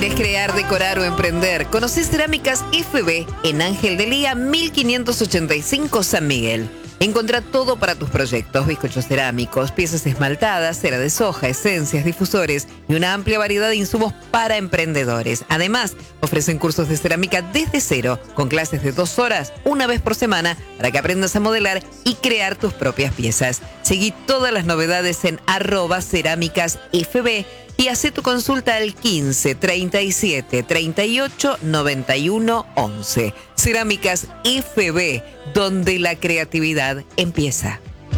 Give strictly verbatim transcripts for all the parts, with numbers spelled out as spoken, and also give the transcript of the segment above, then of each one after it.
¿Quieres crear, decorar o emprender? Conoce Cerámicas F B en Ángel de Lía mil quinientos ochenta y cinco San Miguel. Encontrá todo para tus proyectos: bizcochos cerámicos, piezas esmaltadas, cera de soja, esencias, difusores y una amplia variedad de insumos para emprendedores. Además, ofrecen cursos de cerámica desde cero, con clases de dos horas, una vez por semana, para que aprendas a modelar y crear tus propias piezas. Seguí todas las novedades en arroba cerámicas F B y hace tu consulta al quince, treinta y siete, treinta y ocho, noventa y uno, once. Cerámicas F B, donde la creatividad empieza.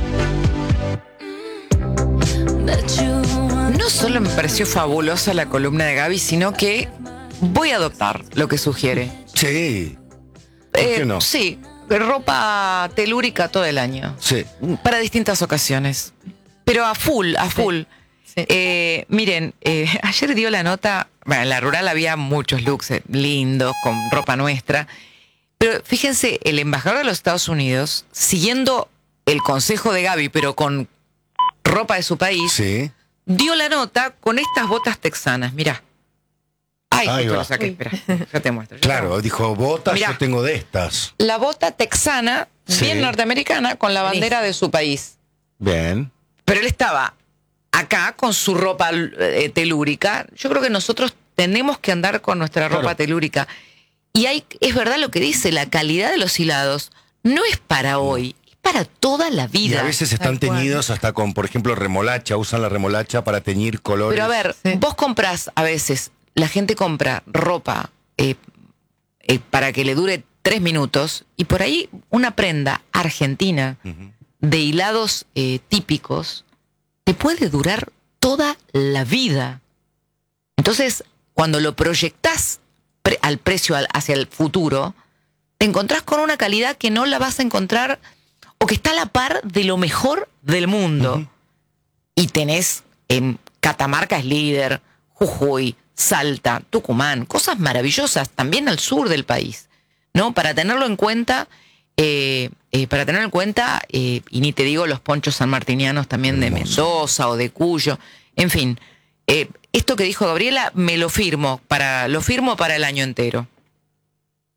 No solo me pareció fabulosa la columna de Gaby, sino que voy a adoptar lo que sugiere. Sí. ¿Por Eh, qué no? Sí, ropa telúrica todo el año. Sí. Para distintas ocasiones. Pero a full, a full. Sí. Eh, miren, eh, ayer dio la nota, bueno, en la rural había muchos looks eh, lindos, con ropa nuestra, pero fíjense, el embajador de los Estados Unidos, siguiendo el consejo de Gaby, pero con ropa de su país, Sí. dio la nota con estas botas texanas, mirá. Ay, Ahí esto va. lo saqué, espera, ya te muestro. ya te Claro, dijo, botas, Mirá. yo tengo de estas. La bota texana, Sí. bien norteamericana, con la bandera de su país. Bien. Pero él estaba acá con su ropa eh, telúrica. Yo creo que nosotros tenemos que andar con nuestra ropa Claro. telúrica. Y hay, es verdad lo que dice, la calidad de los hilados no es para hoy, es para toda la Y vida. a veces están Tal cual. teñidos hasta con, por ejemplo, remolacha. Usan la remolacha para teñir colores. Pero a ver, Sí. vos comprás a veces, la gente compra ropa eh, eh, para que le dure tres minutos y por ahí una prenda argentina Ujú. de hilados eh, típicos te puede durar toda la vida. Entonces, cuando lo proyectás pre- al precio al- hacia el futuro, te encontrás con una calidad que no la vas a encontrar o que está a la par de lo mejor del mundo. Ujú. Y tenés en Catamarca es líder, Jujuy, Salta, Tucumán, cosas maravillosas también al sur del país, ¿no? Para tenerlo en cuenta, eh, eh, para tenerlo en cuenta, eh, y ni te digo los ponchos sanmartinianos también de Hermoso. Mendoza o de Cuyo, en fin, eh, esto que dijo Gabriela me lo firmo para, lo firmo para el año entero.